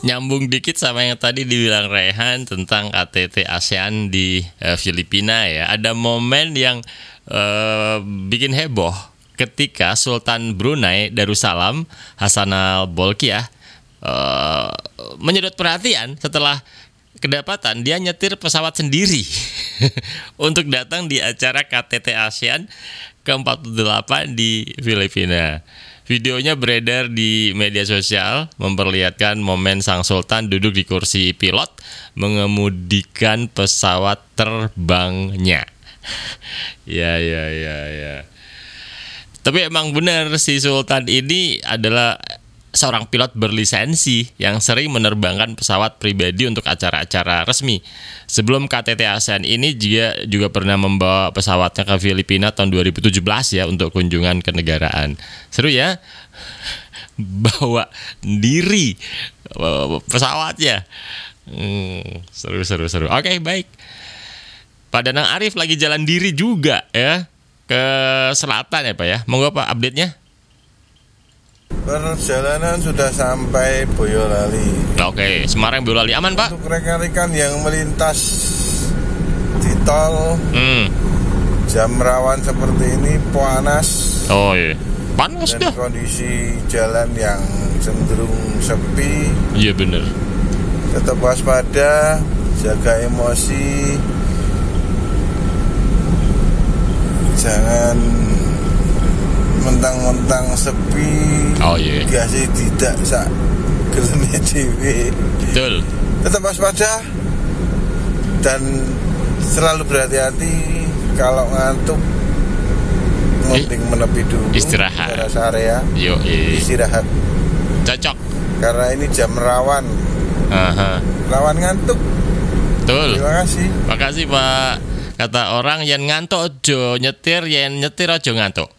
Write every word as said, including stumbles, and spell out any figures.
nyambung dikit sama yang tadi dibilang Rehan tentang K T T ASEAN di uh, Filipina ya. Ada momen yang uh, bikin heboh ketika Sultan Brunei Darussalam Hassanal Bolkiah uh, menyedot perhatian setelah kedapatan dia nyetir pesawat sendiri untuk datang di acara K T T ASEAN ke empat puluh delapan di Filipina. Videonya beredar di media sosial memperlihatkan momen sang sultan duduk di kursi pilot mengemudikan pesawat terbangnya. Ya ya ya ya. Tapi emang benar si sultan ini adalah seorang pilot berlisensi yang sering menerbangkan pesawat pribadi untuk acara-acara resmi. Sebelum K T T ASEAN ini juga juga pernah membawa pesawatnya ke Filipina tahun dua ribu tujuh belas ya untuk kunjungan kenegaraan. Seru ya, bawa diri pesawatnya. Hmm, seru seru seru. Oke baik. Pak Danang Arif lagi jalan diri juga ya ke selatan ya Pak ya. Monggo Pak update-nya. Perjalanan sudah sampai Boyolali. Oke, Semarang Boyolali aman Pak? Untuk rekan-rekan yang melintas di tol hmm. jam rawan seperti ini panas. Oh iya, panas dan dah. Kondisi jalan yang cenderung sepi. Iya bener. Tetap waspada, jaga emosi, jangan mentang-mentang sepi. Oh iya. Gasih tidak sak geleme dhewe. Betul. Tetap waspada dan selalu berhati-hati. Kalau ngantuk mending menepi dulu. Istirahat. Rest area. Yo, iya. Istirahat. Cocok. Karena ini jam rawan. Aha. Rawan ngantuk. Betul. Terima kasih. Makasih Pak. Kata orang yang ngantuk ojo nyetir, yang nyetir ojo ngantuk.